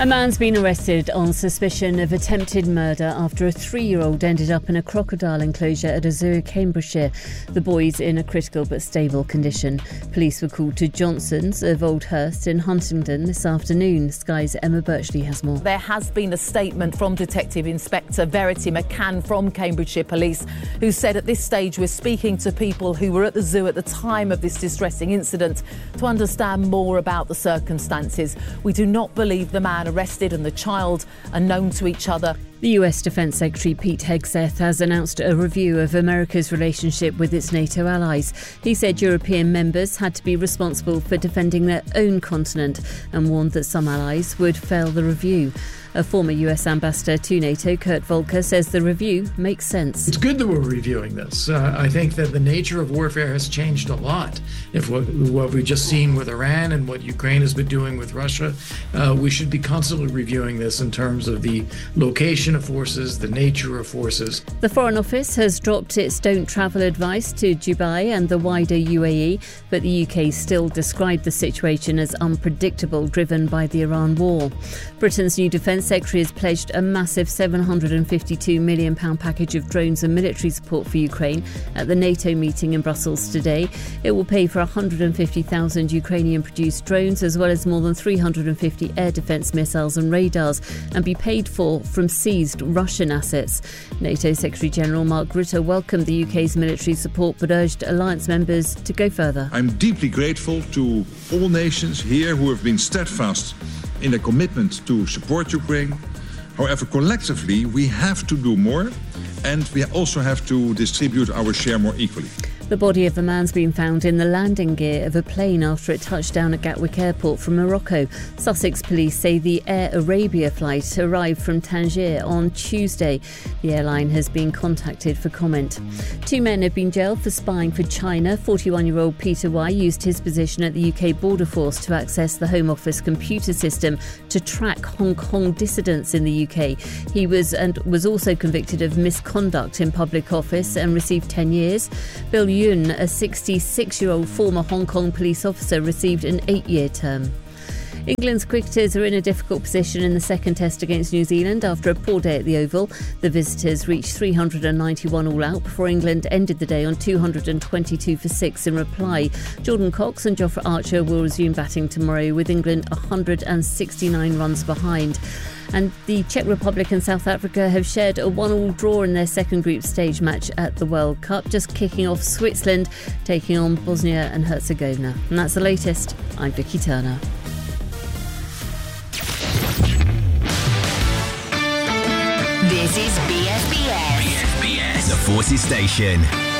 A man's been arrested on suspicion of attempted murder after a 3-year-old ended up in a crocodile enclosure at a zoo in Cambridgeshire. The boy's in a critical but stable condition. Police were called to Johnson's of Oldhurst in Huntingdon this afternoon. Sky's Emma Birchley has more. There has been a statement from Detective Inspector Verity McCann from Cambridgeshire Police, who said at this stage we're speaking to people who were at the zoo at the time of this distressing incident to understand more about the circumstances. We do not believe the man arrested and the child are known to each other. The US Defence Secretary Pete Hegseth has announced a review of America's relationship with its NATO allies. He said European members had to be responsible for defending their own continent and warned that some allies would fail the review. A former US ambassador to NATO, Kurt Volker, says the review makes sense. It's good that we're reviewing this. I think that the nature of warfare has changed a lot. If what we've just seen with Iran and what Ukraine has been doing with Russia, we should be constantly reviewing this in terms of the location of forces, the nature of forces. The Foreign Office has dropped its don't travel advice to Dubai and the wider UAE, but the UK still described the situation as unpredictable, driven by the Iran war. Britain's new Defence Secretary has pledged a massive £752 million package of drones and military support for Ukraine at the NATO meeting in Brussels today. It will pay for 150,000 Ukrainian-produced drones, as well as more than 350 air defence missiles and radars, and be paid for from seized Russian assets. NATO Secretary-General Mark Rutte welcomed the UK's military support, but urged alliance members to go further. I'm deeply grateful to all nations here who have been steadfast in their commitment to support Ukraine. However, collectively, we have to do more, and we also have to distribute our share more equally. The body of the man's been found in the landing gear of a plane after it touched down at Gatwick Airport from Morocco. Sussex police say the Air Arabia flight arrived from Tangier on Tuesday. The airline has been contacted for comment. 2 men have been jailed for spying for China. 41-year-old Peter Y used his position at the UK Border Force to access the Home Office computer system to track Hong Kong dissidents in the UK. He was also convicted of misconduct in public office and received 10 years. Bill Yun, a 66-year-old former Hong Kong police officer, received an 8-year term. England's cricketers are in a difficult position in the second test against New Zealand after a poor day at the Oval. The visitors reached 391 all out before England ended the day on 222 for 6 in reply. Jordan Cox and Jofra Archer will resume batting tomorrow, with England 169 runs behind. And the Czech Republic and South Africa have shared a 1-1 draw in their second group stage match at the World Cup, just kicking off Switzerland taking on Bosnia and Herzegovina. And that's the latest. I'm Vicky Turner. This is BFBS. BFBS, the Forces Station.